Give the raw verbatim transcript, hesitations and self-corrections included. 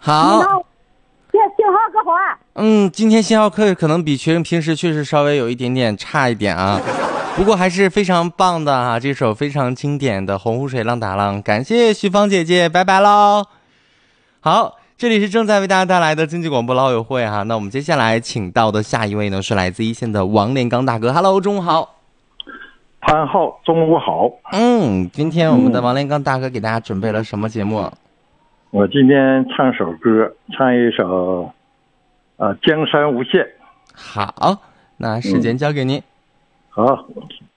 好。 信信号可好啊？ 嗯，今天信号课可能比学生平时确实稍微有一点点差一点啊，不过还是非常棒的啊！这首非常经典的《洪湖水浪打浪》，感谢徐芳姐姐，拜拜喽。好，这里是正在为大家带来的经济广播老友会哈、啊。那我们接下来请到的下一位呢，是来自一线的王连刚大哥。Hello， 中午好。 潘浩，中午好。 嗯，今天我们的王连刚大哥给大家准备了什么节目？ 我今天唱首歌，唱一首呃江山无限。 好，那时间交给您。 嗯、好。